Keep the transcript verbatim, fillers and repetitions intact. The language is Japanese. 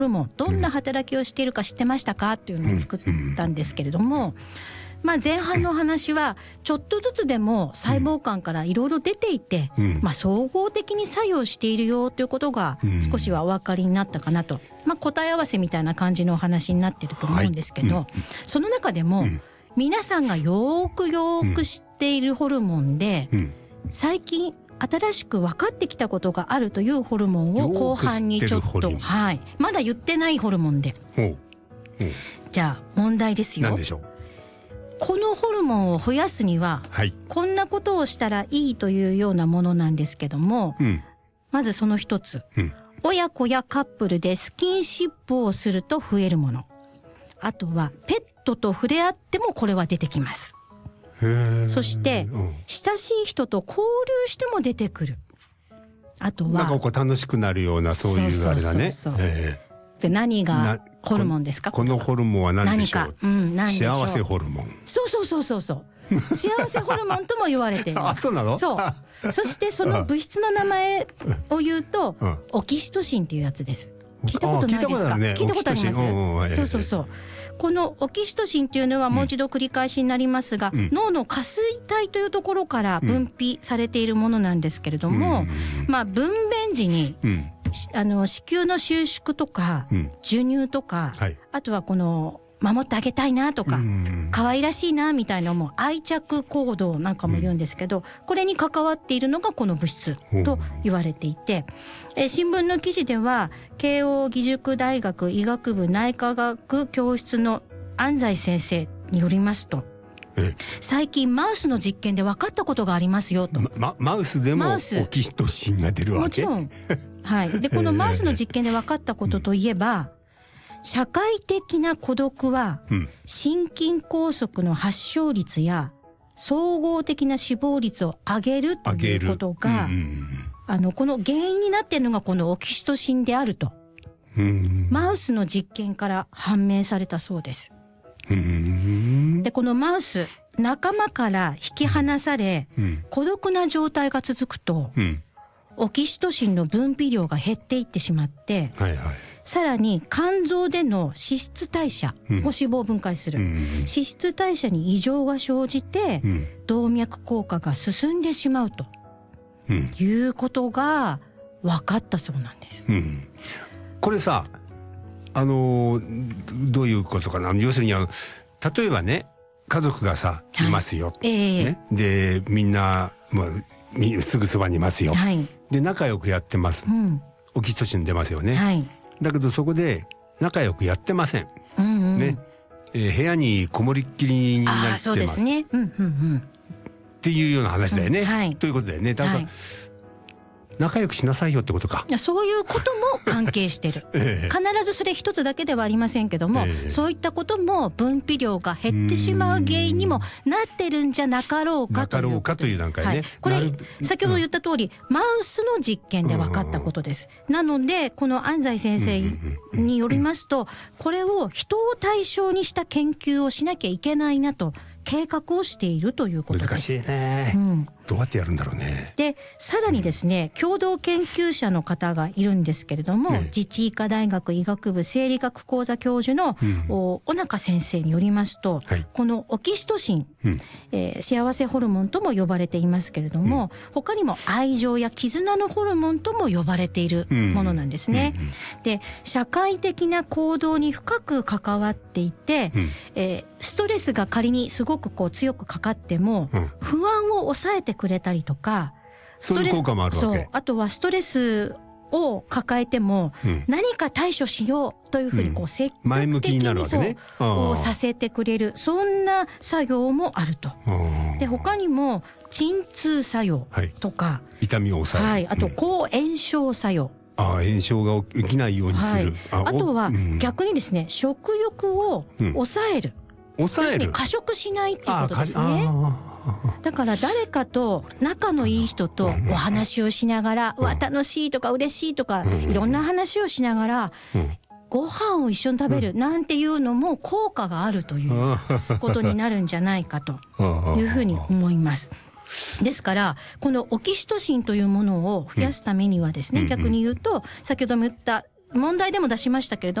ホルモンどんな働きをしているか知ってましたかっていうのを作ったんですけれども、まあ、前半の話はちょっとずつでも細胞間からいろいろ出ていて、まあ、総合的に作用しているよということが少しはお分かりになったかなと、まあ、答え合わせみたいな感じのお話になってると思うんですけど、その中でも皆さんがよーくよーく知っているホルモンで最近新しく分かってきたことがあるというホルモンを後半にちょっと、はい、まだ言ってないホルモンで。 ほうほう。 じゃあ問題ですよ。 何でしょう。 このホルモンを増やすには、はい、こんなことをしたらいいというようなものなんですけども、うん、まずその一つ、うん、親子やカップルでスキンシップをすると増えるもの。あとはペットと触れ合ってもこれは出てきます。そして、うん、親しい人と交流しても出てくる。あとはなんかこう楽しくなるようなそういうあれだね。 そうそうそうそう。で何がホルモンですか？ このホルモンは何でしょう？ 何か、うん、何でしょう？ 幸せホルモン。 そうそうそうそうそう。幸せホルモンとも言われています。 あ、そうなの？ そう。そしてその物質の名前を言うと、うん、オキシトシンっていうやつです。聞いたことないですか？聞いたことあります。そうそうそう。このオキシトシンというのはもう一度繰り返しになりますが、うん、脳の下垂体というところから分泌されているものなんですけれども、うん、まあ分娩時に、うん、あの子宮の収縮とか、うん、授乳とか、はい、あとはこの守ってあげたいなとか、可愛らしいなみたいなも愛着行動なんかも言うんですけど、うん、これに関わっているのがこの物質と言われていて、え新聞の記事では慶應義塾大学医学部内科学教室の安西先生によりますと、最近マウスの実験で分かったことがありますよと。 ま、マウスでもオキシトシンが出るわけ？ もちろん。はい。で、このマウスの実験で分かったことといえば、社会的な孤独は、心筋梗塞の発症率や総合的な死亡率を上げるということが、うんうん、あの、この原因になっているのがこのオキシトシンであると、うん、マウスの実験から判明されたそうです。うん、で、このマウス、仲間から引き離され、うん、孤独な状態が続くと、うん、オキシトシンの分泌量が減っていってしまって、はいはい、さらに肝臓での脂質代謝、うん、脂肪を分解する、うん、脂質代謝に異常が生じて、うん、動脈硬化が進んでしまうと、うん、いうことが分かったそうなんです。うん、 これさ、あのー、どういうことかな。要するに例えばね、家族がさ、はい、いますよ、えーね、でみんなもうすぐそばにいますよ、はい、で仲良くやってます、うん、オキシトシン出ますよね、はい、だけどそこで仲良くやってません、うんうんねえー、部屋にこもりっきりになってます。 あ、そうですね、うんうんうん、 っていうような話だよね、うん、はい、ということだよね。だから、はい、仲良くしなさいよってことか。 いや、そういうことも関係してる、えー、必ずそれ一つだけではありませんけども、えー、そういったことも分泌量が減ってしまう原因にもなってるんじゃなかろうかということです。 なかろうかという段階ね、はい、 これ先ほど言った通り、うん、マウスの実験で分かったことです、うん、なのでこの安西先生によりますと、これを人を対象にした研究をしなきゃいけないなと計画をしているということです。 難しいね、うん、どうやってやるんだろうね。 で、さらにですね、共同研究者の方がいるんですけれども、ね、自治医科大学医学部生理学講座教授の、うん、小中先生によりますと、はい、このオキシトシン、うん、えー、幸せホルモンとも呼ばれていますけれども、うん、他にも愛情や絆のホルモンとも呼ばれているものなんですね、うんうんうん、で、社会的な行動に深く関わっていて、うん、えー、ストレスが仮にすごくこう強くかかっても、うん、不安を抑えてくれたりとか、 そういう効果もあるわけ。そう、 あとはストレスを抱えても、うん、何か対処しようというふうにこう積極的に、前向きになるわけね、そうさせてくれる、そんな作用もあると。で、他にも鎮痛作用とか、はい、 痛みを抑える、はい、 あと抗炎症作用、 うん、あ、炎症が起きないようにする、 はい、あ, あとは逆にですね、うん、食欲を抑える、うん、抑える、過食しないっていうことですね。だから誰かと仲のいい人とお話をしながら、うわ、楽しいとか嬉しいとか、いろんな話をしながらご飯を一緒に食べるなんていうのも効果があるということになるんじゃないかというふうに思います。ですからこのオキシトシンというものを増やすためにはですね、逆に言うと先ほども言った問題でも出しましたけれど